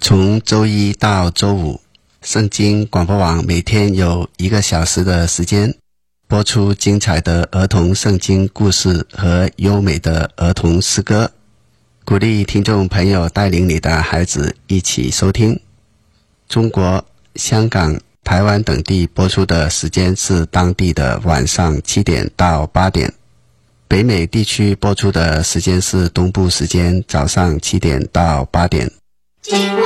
从周一到周五，圣经广播网每天有1个小时的时间播出精彩的儿童圣经故事和优美的儿童诗歌，鼓励听众朋友带领你的孩子一起收听。中国、香港、台湾等地播出的时间是当地的晚上7点到8点，北美地区播出的时间是东部时间早上7点到8点。 金话